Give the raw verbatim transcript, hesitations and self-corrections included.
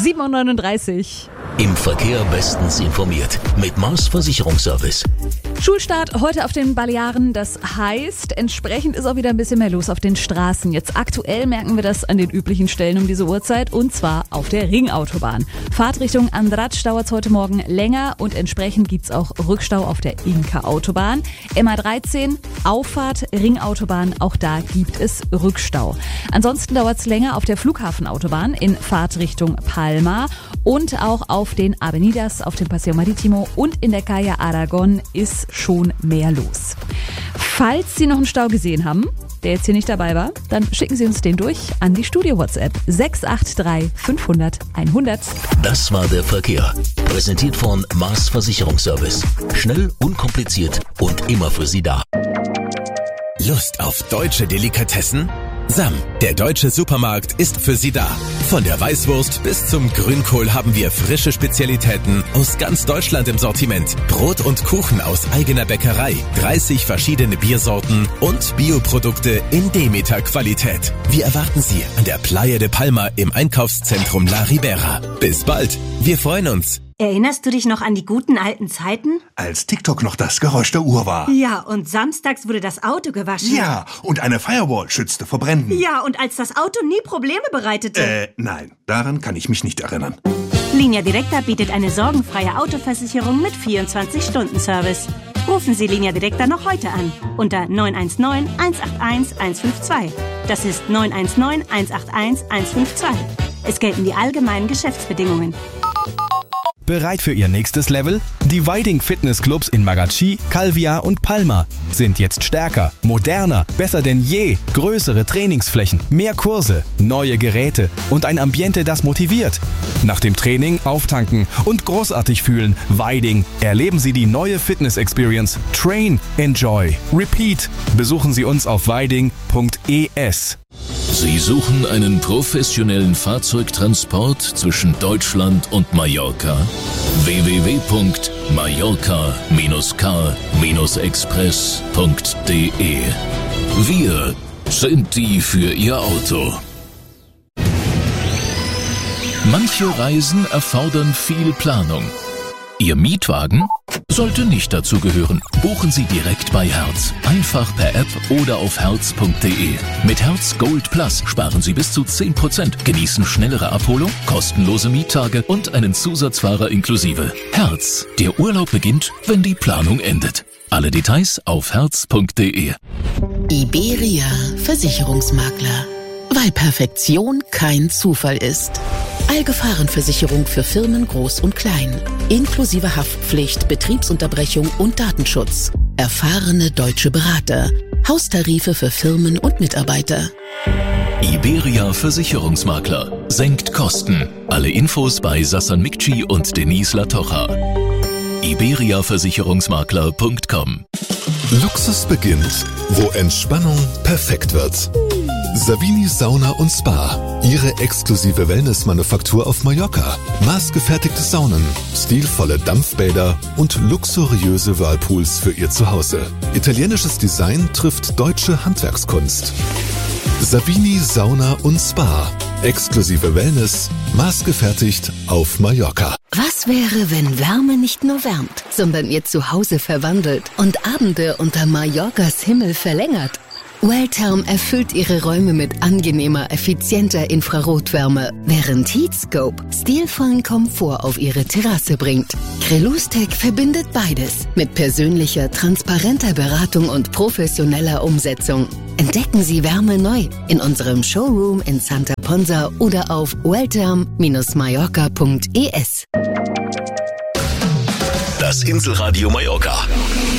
sieben Uhr neununddreißig. Im Verkehr bestens informiert mit Mars Versicherungsservice. Schulstart heute auf den Balearen, das heißt, entsprechend ist auch wieder ein bisschen mehr los auf den Straßen. Jetzt aktuell merken wir das an den üblichen Stellen um diese Uhrzeit und zwar auf der Ringautobahn. Fahrtrichtung Andratsch dauert es heute Morgen länger und entsprechend gibt es auch Rückstau auf der Inka-Autobahn. M A dreizehn, Auffahrt, Ringautobahn, auch da gibt es Rückstau. Ansonsten dauert es länger auf der Flughafenautobahn in Fahrtrichtung Palma und auch auf den Avenidas, auf dem Paseo Maritimo und in der Calle Aragon ist schon mehr los. Falls Sie noch einen Stau gesehen haben, der jetzt hier nicht dabei war, dann schicken Sie uns den durch an die Studio-WhatsApp sechs acht drei fünfhundert einhundert. Das war der Verkehr. Präsentiert von Mars Versicherungsservice. Schnell, unkompliziert und immer für Sie da. Lust auf deutsche Delikatessen? Sam, der deutsche Supermarkt, ist für Sie da. Von der Weißwurst bis zum Grünkohl haben wir frische Spezialitäten aus ganz Deutschland im Sortiment. Brot und Kuchen aus eigener Bäckerei, dreißig verschiedene Biersorten und Bioprodukte in Demeter-Qualität. Wir erwarten Sie an der Playa de Palma im Einkaufszentrum La Ribera. Bis bald, wir freuen uns. Erinnerst du dich noch an die guten alten Zeiten? Als TikTok noch das Geräusch der Uhr war. Ja, und samstags wurde das Auto gewaschen. Ja, und eine Firewall schützte vor Bränden. Ja, und als das Auto nie Probleme bereitete. Äh, nein, daran kann ich mich nicht erinnern. Linea Directa bietet eine sorgenfreie Autoversicherung mit vierundzwanzig Stunden Service. Rufen Sie Linea Directa noch heute an unter neun eins neun, eins acht eins, eins fünf zwei. Das ist neun eins neun, eins acht eins, eins fünf zwei. Es gelten die allgemeinen Geschäftsbedingungen. Bereit für Ihr nächstes Level? Die Weiding Fitnessclubs in Magachi, Calvia und Palma sind jetzt stärker, moderner, besser denn je. Größere Trainingsflächen, mehr Kurse, neue Geräte und ein Ambiente, das motiviert. Nach dem Training auftanken und großartig fühlen. Weiding. Erleben Sie die neue Fitness-Experience. Train, enjoy, repeat. Besuchen Sie uns auf weiding punkt e s. Sie suchen einen professionellen Fahrzeugtransport zwischen Deutschland und Mallorca? w w w punkt mallorca Bindestrich car express punkt d e. Wir sind die für Ihr Auto. Manche Reisen erfordern viel Planung. Ihr Mietwagen sollte nicht dazu gehören. Buchen Sie direkt bei Hertz. Einfach per App oder auf hertz punkt d e. Mit Hertz Gold Plus sparen Sie bis zu zehn Prozent, genießen schnellere Abholung, kostenlose Miettage und einen Zusatzfahrer inklusive. Hertz. Der Urlaub beginnt, wenn die Planung endet. Alle Details auf hertz punkt d e. Iberia Versicherungsmakler. Weil Perfektion kein Zufall ist. Allgefahrenversicherung für Firmen groß und klein. Inklusive Haftpflicht, Betriebsunterbrechung und Datenschutz. Erfahrene deutsche Berater. Haustarife für Firmen und Mitarbeiter. Iberia Versicherungsmakler. Senkt Kosten. Alle Infos bei Sassan Mikci und Denise Latocha. iberia versicherungsmakler punkt com. Luxus beginnt, wo Entspannung perfekt wird. Savini Sauna und Spa. Ihre exklusive Wellness-Manufaktur auf Mallorca. Maßgefertigte Saunen, stilvolle Dampfbäder und luxuriöse Whirlpools für Ihr Zuhause. Italienisches Design trifft deutsche Handwerkskunst. Savini Sauna und Spa. Exklusive Wellness, maßgefertigt auf Mallorca. Was wäre, wenn Wärme nicht nur wärmt, sondern Ihr Zuhause verwandelt und Abende unter Mallorcas Himmel verlängert? Welltherm erfüllt Ihre Räume mit angenehmer, effizienter Infrarotwärme, während Heatscope stilvollen Komfort auf Ihre Terrasse bringt. Crelustec verbindet beides mit persönlicher, transparenter Beratung und professioneller Umsetzung. Entdecken Sie Wärme neu in unserem Showroom in Santa Ponsa oder auf welltherm Bindestrich mallorca punkt e s. Das Inselradio Mallorca.